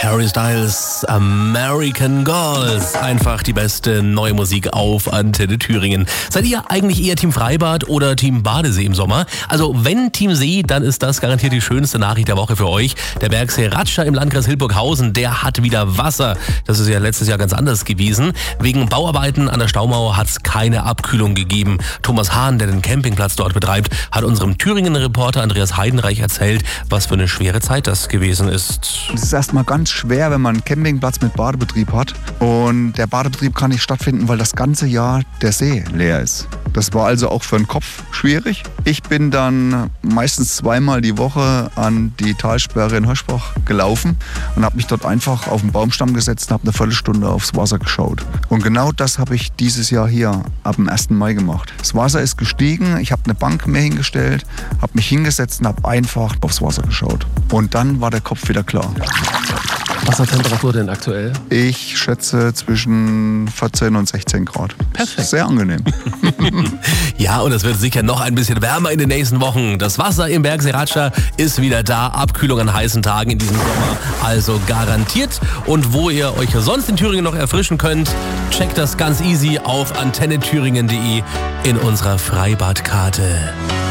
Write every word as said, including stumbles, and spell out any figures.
Harry Styles, American Girls. Einfach die beste neue Musik auf Antenne Thüringen. Seid ihr eigentlich eher Team Freibad oder Team Badesee im Sommer? Also wenn Team See, dann ist das garantiert die schönste Nachricht der Woche für euch. Der Bergsee Ratscher im Landkreis Hildburghausen, der hat wieder Wasser. Das ist ja letztes Jahr ganz anders gewesen. Wegen Bauarbeiten an der Staumauer hat es keine Abkühlung gegeben. Thomas Hahn, der den Campingplatz dort betreibt, hat unserem Thüringen-Reporter Andreas Heidenreich erzählt, was für eine schwere Zeit das gewesen ist. Es ist erstmal ganz schwer, wenn man einen Campingplatz mit Badebetrieb hat. Und der Badebetrieb kann nicht stattfinden, weil das ganze Jahr der See leer ist. Das war also auch für den Kopf schwierig. Ich bin dann meistens zweimal die Woche an die Talsperre in Hirschbach gelaufen und habe mich dort einfach auf den Baumstamm gesetzt und habe eine Viertelstunde aufs Wasser geschaut. Und genau das habe ich dieses Jahr hier ab dem ersten Mai gemacht. Das Wasser ist gestiegen, ich habe eine Bank mir hingestellt, habe mich hingesetzt und habe einfach aufs Wasser geschaut. Und dann war der Kopf wieder klar. Wassertemperatur denn aktuell? Ich schätze zwischen vierzehn und sechzehn Grad. Perfekt. Sehr angenehm. Ja, und es wird sicher noch ein bisschen wärmer in den nächsten Wochen. Das Wasser im Bergsee Ratscher ist wieder da. Abkühlung an heißen Tagen in diesem Sommer. Also garantiert. Und wo ihr euch sonst in Thüringen noch erfrischen könnt, checkt das ganz easy auf antenne thüringen punkt de in unserer Freibadkarte.